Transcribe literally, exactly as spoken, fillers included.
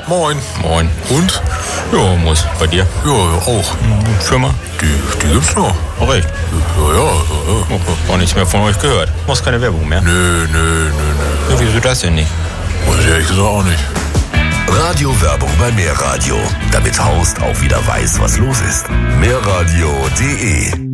Moin. Moin. Und? Ja, muss. Bei dir? Ja, auch. Firma? Die, die gibt's noch. Oh, recht. Ja, ja, ja. Oh, auch nichts mehr von euch gehört. Muss keine Werbung mehr. Nö, nö, nö, nö. Ja, wieso das denn nicht? Weiß ich ehrlich gesagt auch nicht. Radiowerbung bei Mehrradio, damit Horst auch wieder weiß, was los ist. Mehrradio punkt de